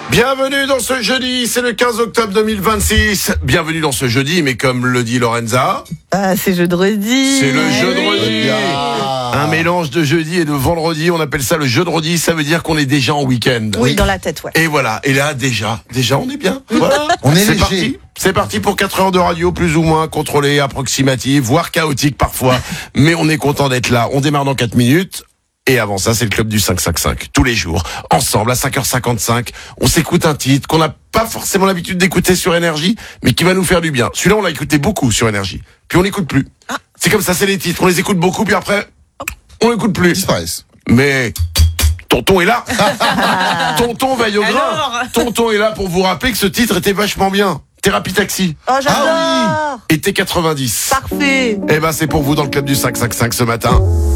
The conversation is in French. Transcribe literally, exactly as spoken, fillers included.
Bienvenue dans ce jeudi, c'est le quinze octobre deux mille vingt-six. Bienvenue dans ce jeudi, mais comme le dit Lorenza... Ah, c'est jeudi. C'est le jeudi. Ah. Un mélange de jeudi et de vendredi, on appelle ça le jeudi, ça veut dire qu'on est déjà en week-end. Oui, dans la tête, ouais. Et voilà, et là déjà, déjà on est bien. Voilà. On est c'est léger. parti. C'est parti pour quatre heures de radio, plus ou moins contrôlée, approximative, voire chaotique parfois. Mais on est content d'être là. On démarre dans quatre minutes. Et avant ça, c'est le club du cinq cinq cinq. Tous les jours, ensemble, à cinq heures cinquante-cinq, on s'écoute un titre qu'on n'a pas forcément l'habitude d'écouter sur Énergie, mais qui va nous faire du bien. Celui-là, on l'a écouté beaucoup sur Énergie. Puis on l'écoute plus. C'est comme ça, c'est les titres. On les écoute beaucoup, puis après, on l'écoute plus. Disparaissent. Mais... Tonton est là. Tonton veille au grain. Alors Tonton est là pour vous rappeler que ce titre était vachement bien. Thérapie Taxi. Oh, j'adore. Ah Et T quatre-vingt-dix. Parfait. Eh ben, c'est pour vous dans le club du cinq cinq cinq ce matin.